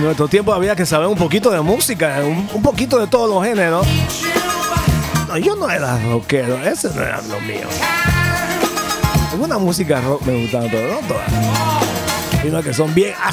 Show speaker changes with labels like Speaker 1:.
Speaker 1: nuestro tiempo había que saber un poquito de música, un poquito de todos los géneros. No, yo no era rockero, ese no era lo mío. Alguna música rock me gustaba, pero no todas. Sino que son bien